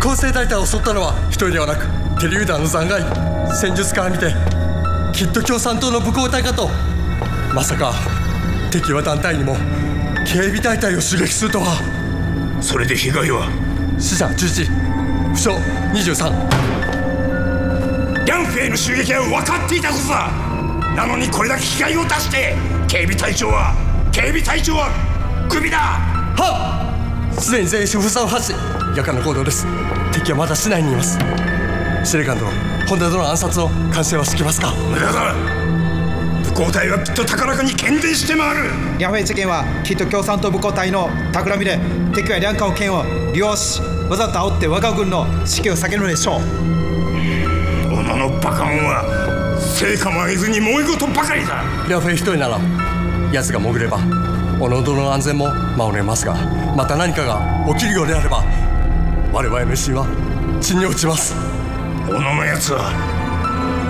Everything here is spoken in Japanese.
構成大隊を襲ったのは一人ではなく手榴弾の残骸。戦術から見てきっと共産党の武工隊かと。まさか敵は団体にも警備大隊を襲撃するとは。 それで被害は？ 死者11、負傷23。 リャンフェイの襲撃は分かっていたことだ。なのにこれだけ被害を出して警備隊長はクビだ。 はっ、すでに全員封鎖を発し夜間の行動です。敵はまだ市内にいます。司令官殿、本田殿の暗殺を監視はしてきますか？ 無駄だ。武工隊はきっと高らかに喧伝して回る。 リャンフェイ事件はきっと共産党武工隊の企みで、敵はリャンカオ県を利用しわざと煽って我が軍の士気を下げるのでしょう。 己のバカ者は成果も上げずに燃え事ばかりだ。 リャンフェイ一人なら奴が潜ればおのどの安全も守れますが、また何かが起きるようであれば我々の威信は地に落ちます。 小野のやつは